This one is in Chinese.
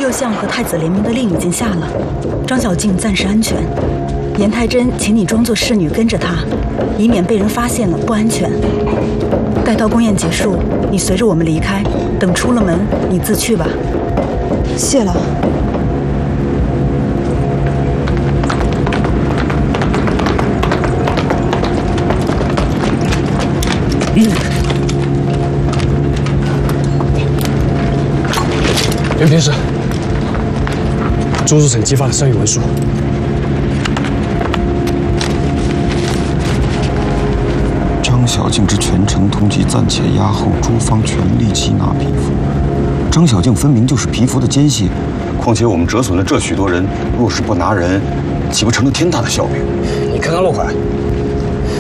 六相和太子联名的令已经下了，张小静暂时安全。严太真，请你装作侍女跟着他，以免被人发现了不安全。待到宫宴结束，你随着我们离开，等出了门，你自去吧。 谢了。 袁平使，朱日省激发了剩余文书。 张小静之全城通缉暂且押后，诸方全力缉拿皮肤。张小静分明就是皮肤的奸细，况且我们折损了这许多人，若是不拿人，岂不成了天大的笑柄？ 你看看陆海，